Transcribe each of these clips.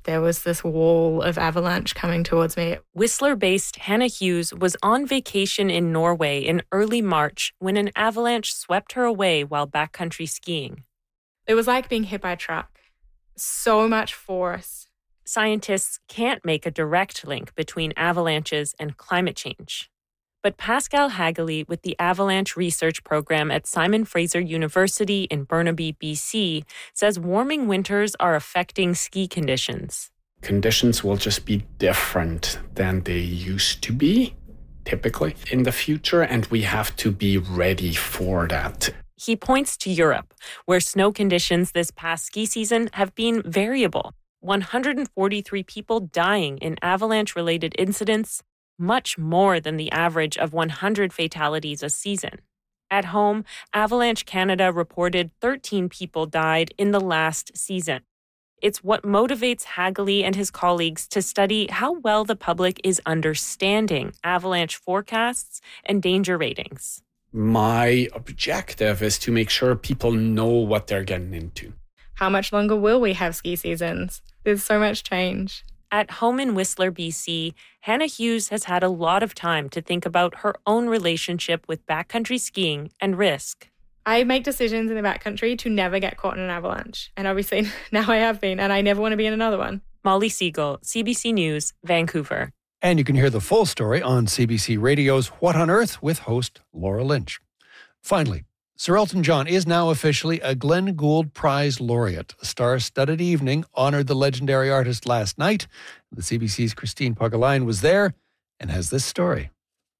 there was this wall of avalanche coming towards me. Whistler-based Hannah Hughes was on vacation in Norway in early March when an avalanche swept her away while backcountry skiing. It was like being hit by a truck. So much force. Scientists can't make a direct link between avalanches and climate change. But Pascal Hageley with the Avalanche Research Program at Simon Fraser University in Burnaby, BC, says warming winters are affecting ski conditions. Conditions will just be different than they used to be, typically, in the future, and we have to be ready for that. He points to Europe, where snow conditions this past ski season have been variable. 143 people dying in avalanche-related incidents, much more than the average of 100 fatalities a season. At home, Avalanche Canada reported 13 people died in the last season. It's what motivates Hageley and his colleagues to study how well the public is understanding avalanche forecasts and danger ratings. My objective is to make sure people know what they're getting into. How much longer will we have ski seasons? There's so much change. At home in Whistler, BC, Hannah Hughes has had a lot of time to think about her own relationship with backcountry skiing and risk. I make decisions in the backcountry to never get caught in an avalanche. And obviously now I have been, and I never want to be in another one. Molly Siegel, CBC News, Vancouver. And you can hear the full story on CBC Radio's What on Earth with host Laura Lynch. Finally, Sir Elton John is now officially a Glenn Gould Prize laureate. A star-studded evening honored the legendary artist last night. The CBC's Christine Pogolayan was there and has this story.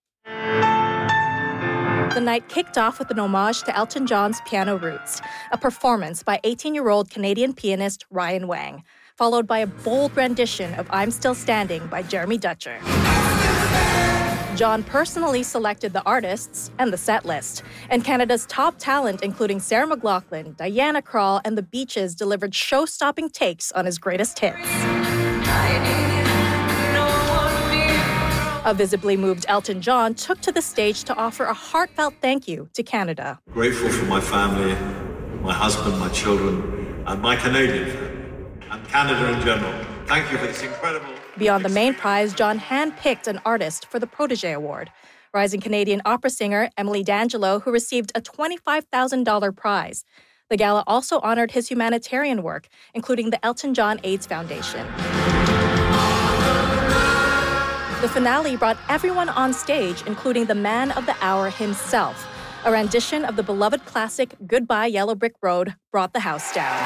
The night kicked off with an homage to Elton John's piano roots, a performance by 18-year-old Canadian pianist Ryan Wang, followed by a bold rendition of I'm Still Standing by Jeremy Dutcher. John personally selected the artists and the set list, and Canada's top talent, including Sarah McLachlan, Diana Krall, and The Beaches, delivered show-stopping takes on his greatest hits. A visibly moved Elton John took to the stage to offer a heartfelt thank you to Canada. Grateful for my family, my husband, my children, and my Canadian family, and Canada in general. Thank you for this incredible... Beyond the main prize, John handpicked an artist for the Protégé Award. Rising Canadian opera singer Emily D'Angelo, who received a $25,000 prize. The gala also honored his humanitarian work, including the Elton John AIDS Foundation. The finale brought everyone on stage, including the man of the hour himself. A rendition of the beloved classic Goodbye Yellow Brick Road brought the house down.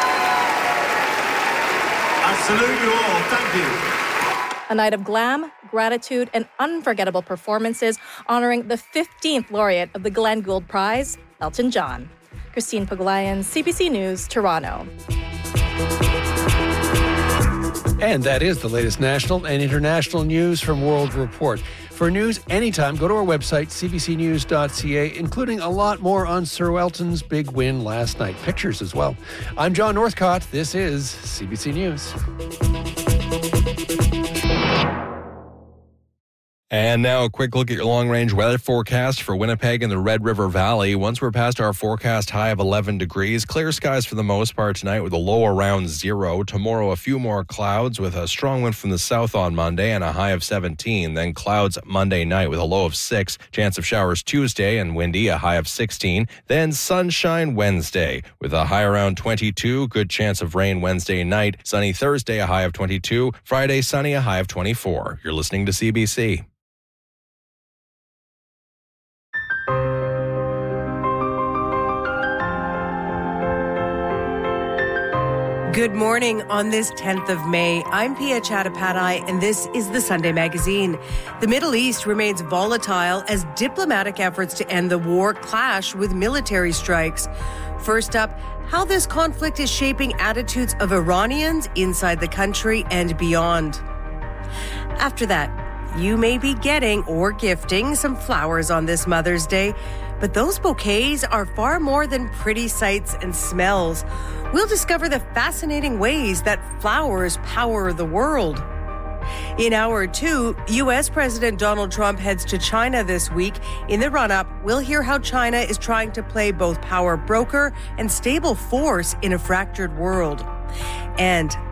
I salute you all. Thank you. A night of glam, gratitude, and unforgettable performances honoring the 15th laureate of the Glenn Gould Prize, Elton John. Christine Pogolayan, CBC News, Toronto. And that is the latest national and international news from World Report. For news anytime, go to our website, cbcnews.ca, including a lot more on Sir Elton's big win last night. Pictures as well. I'm John Northcott. This is CBC News. And now a quick look at your long-range weather forecast for Winnipeg and the Red River Valley. Once we're past our forecast high of 11 degrees, clear skies for the most part tonight with a low around 0. Tomorrow, a few more clouds with a strong wind from the south on Monday and a high of 17. Then clouds Monday night with a low of 6. Chance of showers Tuesday and windy, a high of 16. Then sunshine Wednesday with a high around 22. Good chance of rain Wednesday night. Sunny Thursday, a high of 22. Friday, sunny, a high of 24. You're listening to CBC. Good morning on this 10th of May. I'm Pia Chattopadhyay, and this is the Sunday Magazine. The Middle East remains volatile as diplomatic efforts to end the war clash with military strikes. First up, how this conflict is shaping attitudes of Iranians inside the country and beyond. After that, you may be getting or gifting some flowers on this Mother's Day, but those bouquets are far more than pretty sights and smells. We'll discover the fascinating ways that flowers power the world. In Hour 2, U.S. President Donald Trump heads to China this week. In the run-up, we'll hear how China is trying to play both power broker and stable force in a fractured world. And